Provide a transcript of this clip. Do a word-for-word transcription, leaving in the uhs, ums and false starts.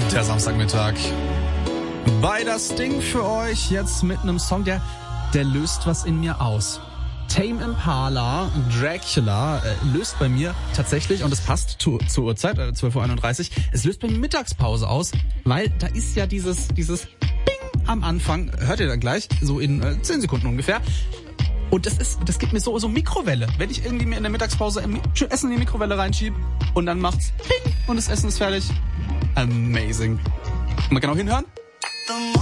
Der Samstagmittag. Bei das Ding für euch jetzt mit einem Song, der, der löst was in mir aus. Tame Impala, Dracula, äh, löst bei mir tatsächlich, und es passt zu, zur Uhrzeit, äh, zwölf Uhr einunddreißig, es löst bei mir Mittagspause aus, weil da ist ja dieses, dieses Bing am Anfang, hört ihr dann gleich, so in äh, zehn Sekunden ungefähr. Und das ist, das gibt mir so, so Mikrowelle. Wenn ich irgendwie mir in der Mittagspause Essen in die Mikrowelle reinschiebe und dann macht's Ping und das Essen ist fertig. Amazing. Mal genau hinhören.